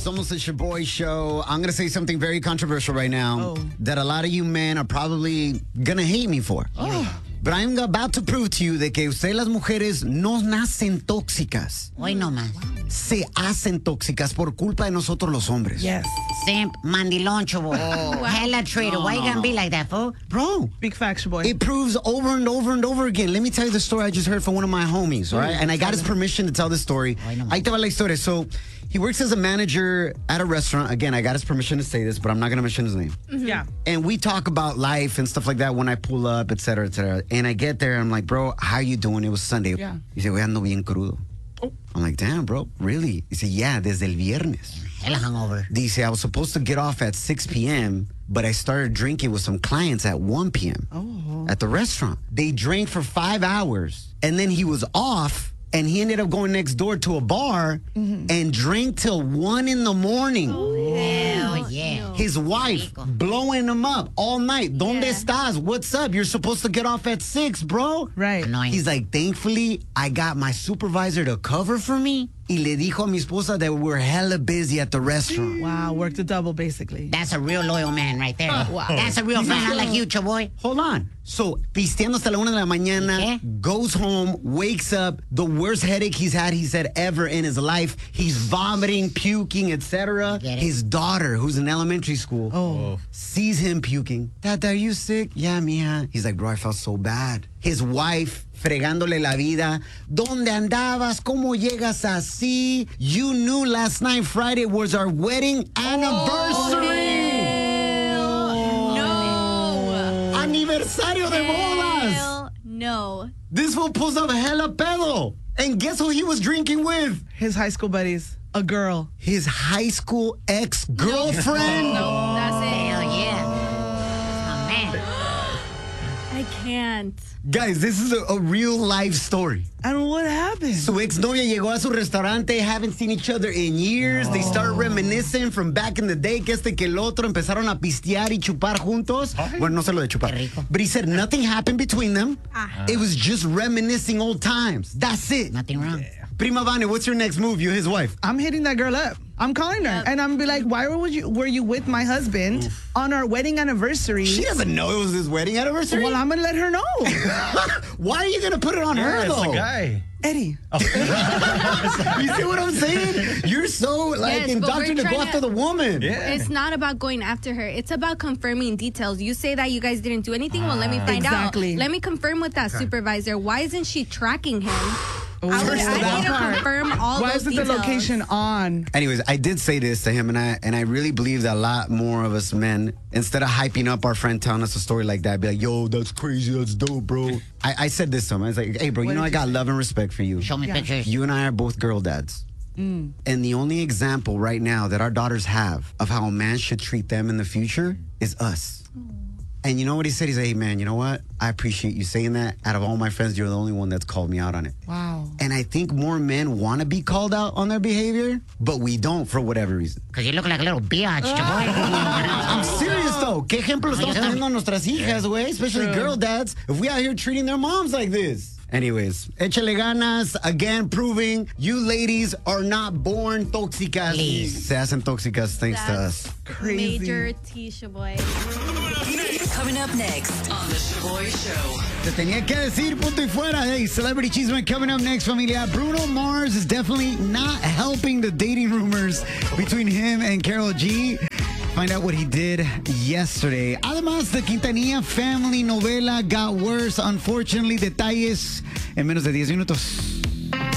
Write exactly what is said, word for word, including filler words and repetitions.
Somos the Shaboy Show. I'm going to say something very controversial right now Oh. that a lot of you men are probably going to hate me for. Oh. But I'm about to prove to you de que ustedes las mujeres no nacen tóxicas. Hoy no más. Se hacen tóxicas por culpa de nosotros los hombres. Yes. Simp, mandilón, chavo. Hella traitor. Why you gonna be like that, fool? Bro, Big facts, boy. it proves over and over and over again. Let me tell you the story I just heard from one of my homies, all right? And I got his permission to tell this story. Ahí te va la historia. So, he works as a manager at a restaurant. Again, I got his permission to say this, but I'm not going to mention his name. Yeah. And we talk about life and stuff like that when I pull up, et cetera, et cetera. And I get there, and I'm like, bro, how you doing? It was Sunday. Yeah. He said, we ando bien crudo. Oh. I'm like, damn, bro, really? He said, yeah, desde el viernes. Hella hungover. Dice, I was supposed to get off at six p.m., but I started drinking with some clients at one p.m. Oh. at the restaurant. They drank for five hours, and then he was off, and he ended up going next door to a bar and drank till one in the morning. Hell yeah. His wife blowing him up all night. ¿Dónde Yeah. estás? What's up? You're supposed to get off at six, bro. Right. Annoying. He's like, thankfully, I got my supervisor to cover for me. Y le dijo a mi esposa that we're hella busy at the restaurant. Wow. Worked a double, basically. That's a real loyal man right there. Wow. That's a real friend. I like you, chavoy. Hold on. So, pisteando hasta la una de la mañana, ¿Qué? goes home, wakes up, the worst headache he's had, he said, ever in his life. He's vomiting, puking, et cetera. Get it? His daughter, who's in elementary school, Oh. sees him puking. Tata, are you sick? Yeah, mija. He's like, bro, I felt so bad. His wife, fregándole la vida. ¿Dónde andabas? ¿Cómo llegas así? You knew last night, Friday, was our wedding anniversary. No. Aniversario de bodas. Hell no. This fool pulls up hella pedo. And guess who he was drinking with? His high school buddies. A girl. His high school ex-girlfriend. No, that's it. Hell yeah. That's my man. I can't. Guys, this is a, a real life story. And what happened? Su ex-novia llegó a su restaurante, haven't seen each other in years. They started reminiscing from back in the day, que este que el otro, empezaron a pistear y chupar juntos. Bueno, no sé lo de chupar. Qué rico. But he said nothing happened between them. Ah. It was just reminiscing old times. That's it. Nothing wrong. Prima Vane, what's your next move? You his wife. I'm hitting that girl up. I'm calling her. Yep. And I'm be like, why were you were you with my husband on our wedding anniversary? She doesn't know it was his wedding anniversary. Well, I'm gonna let her know. Why are you going to put it on her, It's though? a guy. Eddie. You see what I'm saying? You're so, like, Yes, but we're indoctrinated to go trying after to- the woman. Yeah. It's not about going after her. It's about confirming details. You say that you guys didn't do anything. Well, let me find Exactly. out. Let me confirm with that supervisor. Why isn't she tracking him? I, would, First I of all- need to confirm all Why those isn't the details. location on? Anyways, I did say this to him, and I and I really believe that a lot more of us men, instead of hyping up our friend telling us a story like that, be like, yo, that's crazy, that's dope, bro. I, I said this to him. I was like, hey, bro, you What know did I you got say? love and respect for you. Show me Yeah. pictures. You and I are both girl dads. And the only example right now that our daughters have of how a man should treat them in the future is us. And you know what he said? He said, hey, man, you know what? I appreciate you saying that. Out of all my friends, you're the only one that's called me out on it. Wow. And I think more men want to be called out on their behavior, but we don't for whatever reason. Because you look like a little biatch, chavoy. I'm serious, though. ¿Qué ejemplo estamos teniendo a nuestras hijas, güey? Especially True. girl dads. If we out here treating their moms like this. Anyways, échale ganas. Again, proving you ladies are not born tóxicas. Please. Se hacen tóxicas thanks to That's us. Crazy. Major Tisha boy. Coming up next on The Shaboy Show. Te tenía que decir, punto y fuera. Hey, Celebrity Chisme coming up next, familia. Bruno Mars is definitely not helping the dating rumors between him and Karol G. Find out what he did yesterday. Además, the Quintanilla family novela got worse. Unfortunately, detalles en menos de diez minutos.